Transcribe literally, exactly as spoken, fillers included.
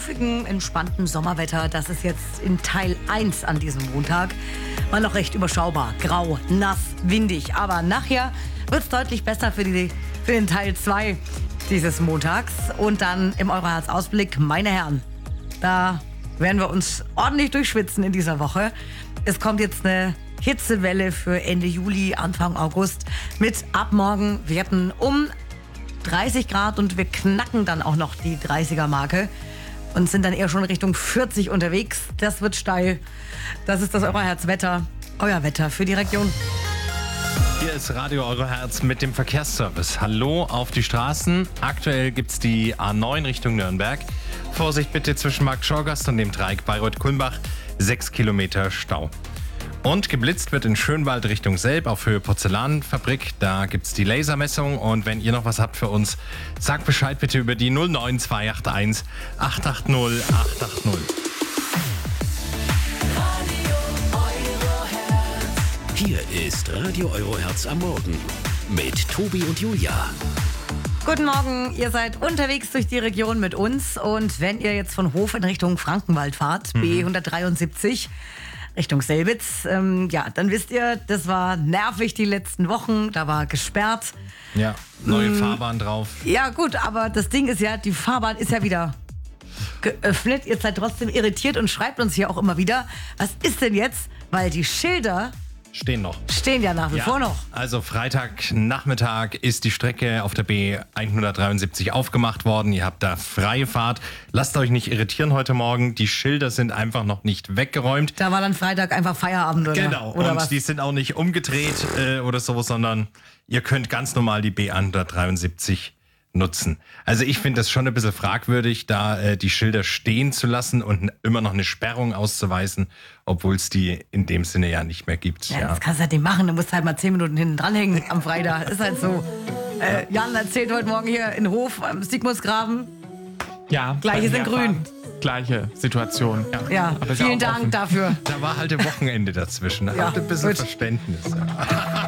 muffigen, entspannten Sommerwetter. Das ist jetzt in Teil eins an diesem Montag. War noch recht überschaubar. Grau, nass, windig. Aber nachher wird es deutlich besser für, die, für den Teil zwei dieses Montags. Und dann im Euroherz-Ausblick, meine Herren, da werden wir uns ordentlich durchschwitzen in dieser Woche. Es kommt jetzt eine Hitzewelle für Ende Juli, Anfang August mit ab morgen Werten um dreißig Grad und wir knacken dann auch noch die dreißiger-Marke und sind dann eher schon Richtung vierzig unterwegs. Das wird steil. Das ist das Euroherz-Wetter, euer Wetter für die Region. Hier ist Radio Euroherz mit dem Verkehrsservice. Hallo auf die Straßen. Aktuell gibt es die A neun Richtung Nürnberg. Vorsicht bitte zwischen Markt Schorgast und dem Dreieck Bayreuth-Kulmbach. Sechs Kilometer Stau. Und geblitzt wird in Schönwald Richtung Selb auf Höhe Porzellanfabrik. Da gibt es die Lasermessung. Und wenn ihr noch was habt für uns, sagt Bescheid bitte über die null neun zwei acht eins acht acht null acht acht null. Hier ist Radio Euroherz am Morgen mit Tobi und Julia. Guten Morgen, ihr seid unterwegs durch die Region mit uns. Und wenn ihr jetzt von Hof in Richtung Frankenwald fahrt, mhm. B hundertdreiundsiebzig, Richtung Selbitz, ähm, ja, dann wisst ihr, das war nervig die letzten Wochen, da war gesperrt. Ja, neue ähm, Fahrbahn drauf. Ja gut, aber das Ding ist ja, die Fahrbahn ist ja wieder geöffnet. Ihr seid trotzdem irritiert und schreibt uns hier auch immer wieder, was ist denn jetzt? Weil die Schilder Stehen noch. Stehen ja nach wie ja, vor noch. Also Freitagnachmittag ist die Strecke auf der B hundertdreiundsiebzig aufgemacht worden. Ihr habt da freie Fahrt. Lasst euch nicht irritieren heute Morgen. Die Schilder sind einfach noch nicht weggeräumt. Da war dann Freitag einfach Feierabend, oder? Genau. Oder und was? Die sind auch nicht umgedreht äh, oder so, sondern ihr könnt ganz normal die B hundertdreiundsiebzig nutzen. Also ich finde das schon ein bisschen fragwürdig, da äh, die Schilder stehen zu lassen und n- immer noch eine Sperrung auszuweisen, obwohl es die in dem Sinne ja nicht mehr gibt. Ja, Ja. das kannst du halt nicht machen. Du musst halt mal zehn Minuten hinten dranhängen am Freitag. Ist halt so. Äh, Jan erzählt heute Morgen hier in Hof am Sigmundsgraben. Ja, Gleiche beim sind grün. Herfahren, Gleiche Situation. Ja, Ja, Aber ist vielen ja auch Dank offen. dafür. Da war halt ein Wochenende dazwischen. Ja, Habt ein bisschen gut. Verständnis. Ja.